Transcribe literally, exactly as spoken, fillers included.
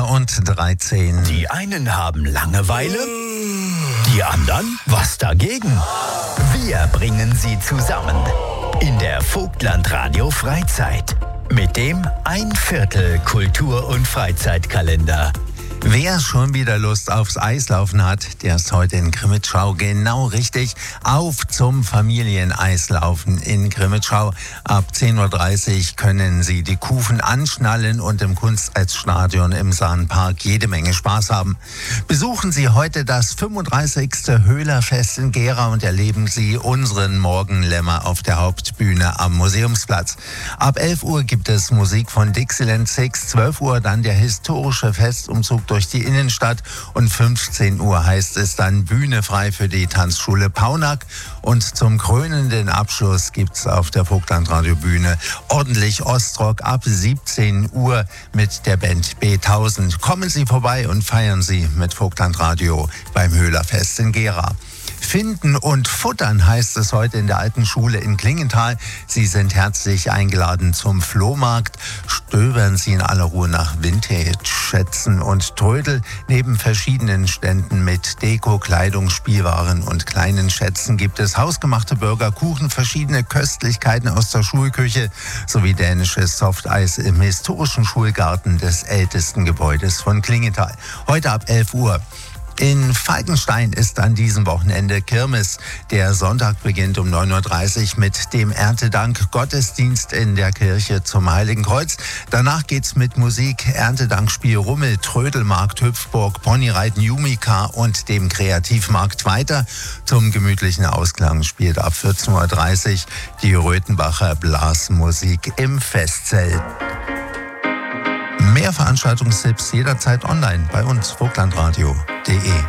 und dreizehn. Die einen haben Langeweile, die anderen was dagegen. Wir bringen sie zusammen in der Vogtland-Radio Freizeit mit dem Ein Viertel Kultur- und Freizeitkalender. Wer schon wieder Lust aufs Eislaufen hat, der ist heute in Crimmitschau genau richtig. Auf zum Familieneislaufen in Crimmitschau. Ab zehn Uhr dreißig können Sie die Kufen anschnallen und im Kunsteisstadion im Sahnpark jede Menge Spaß haben. Besuchen Sie heute das fünfunddreißigste Höhlerfest in Gera und erleben Sie unseren Morgenlämmer auf der Hauptbühne am Museumsplatz. Ab elf Uhr gibt es Musik von Dixieland Six, zwölf Uhr dann der historische Festumzug durch die Innenstadt und fünfzehn Uhr heißt es dann Bühne frei für die Tanzschule Paunack. Und zum krönenden Abschluss gibt's auf der Vogtland-Radio Bühne ordentlich Ostrock ab siebzehn Uhr mit der Band B tausend. Kommen Sie vorbei und feiern Sie mit Vogtland-Radio beim Höhlerfest in Gera. Finden und futtern heißt es heute in der alten Schule in Klingenthal. Sie sind herzlich eingeladen zum Flohmarkt. Stöbern Sie in aller Ruhe nach Vintage-Schätzen und Trödel. Neben verschiedenen Ständen mit Deko, Kleidung, Spielwaren und kleinen Schätzen gibt es hausgemachte Burger, Kuchen, verschiedene Köstlichkeiten aus der Schulküche sowie dänisches Softeis im historischen Schulgarten des ältesten Gebäudes von Klingenthal. Heute ab elf Uhr. In Falkenstein ist an diesem Wochenende Kirmes. Der Sonntag beginnt um neun Uhr dreißig mit dem Erntedank-Gottesdienst in der Kirche zum Heiligen Kreuz. Danach geht's mit Musik, Erntedankspiel Rummel, Trödelmarkt, Hüpfburg, Ponyreiten, Jumika und dem Kreativmarkt weiter. Zum gemütlichen Ausklang spielt ab vierzehn Uhr dreißig die Röthenbacher Blasmusik im Festzelt. Mehr Veranstaltungstipps jederzeit online bei uns, vogtlandradio punkt de.